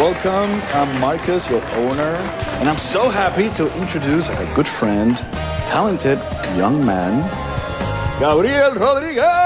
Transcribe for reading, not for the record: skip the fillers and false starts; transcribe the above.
welcome. I'm Marcus, your owner, and I'm so happy to introduce our good friend, talented young man, Gabriel Rodriguez.